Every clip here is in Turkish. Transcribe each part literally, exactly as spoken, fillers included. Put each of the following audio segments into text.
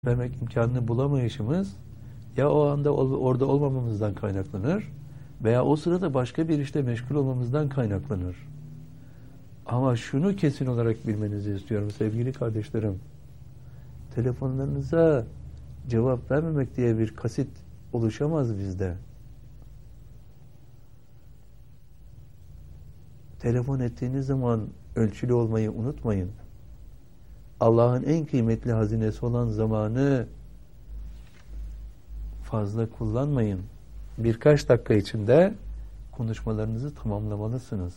vermek imkanını bulamayışımız ya o anda ol- orada olmamamızdan kaynaklanır veya o sırada başka bir işte meşgul olmamızdan kaynaklanır. Ama şunu kesin olarak bilmenizi istiyorum sevgili kardeşlerim. Telefonlarınıza cevap vermemek diye bir kasit oluşamaz bizde. Telefon ettiğiniz zaman ölçülü olmayı unutmayın. Allah'ın en kıymetli hazinesi olan zamanı fazla kullanmayın. Birkaç dakika içinde konuşmalarınızı tamamlamalısınız.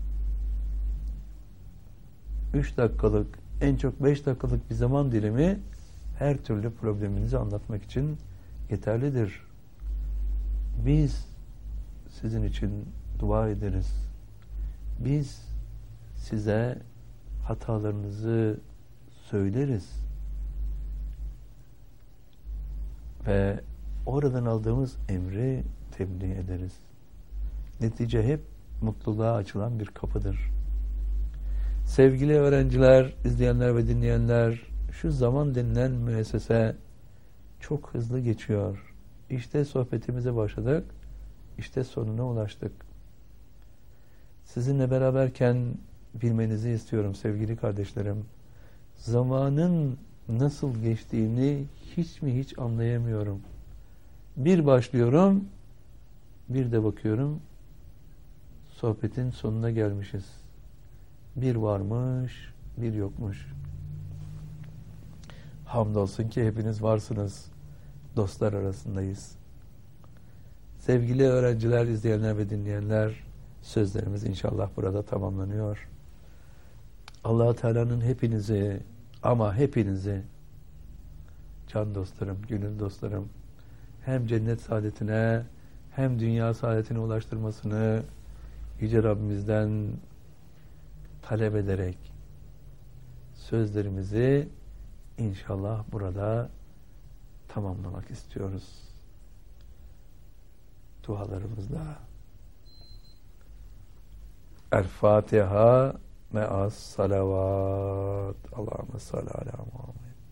Üç dakikalık, en çok beş dakikalık bir zaman dilimi her türlü probleminizi anlatmak için yeterlidir. Biz sizin için dua ederiz. Biz size hatalarınızı söyleriz. Ve oradan aldığımız emri tebliğ ederiz. Netice hep mutluluğa açılan bir kapıdır. Sevgili öğrenciler, izleyenler ve dinleyenler, şu zaman denilen müessese çok hızlı geçiyor. İşte sohbetimize başladık, işte sonuna ulaştık. Sizinle beraberken bilmenizi istiyorum sevgili kardeşlerim. Zamanın nasıl geçtiğini hiç mi hiç anlayamıyorum. Bir başlıyorum, bir de bakıyorum, sohbetin sonuna gelmişiz. Bir varmış, bir yokmuş. Hamdolsun ki hepiniz varsınız. Dostlar arasındayız. Sevgili öğrenciler, izleyenler ve dinleyenler, sözlerimiz inşallah burada tamamlanıyor. Allah-u Teala'nın hepinizi ama hepinizi can dostlarım, gönül dostlarım hem cennet saadetine hem dünya saadetine ulaştırmasını Yüce Rabbimizden talep ederek sözlerimizi inşallah burada tamamlamak istiyoruz. Dualarımızla. El-Fatiha me'as salavat. Allahümme salli ala Muhammed.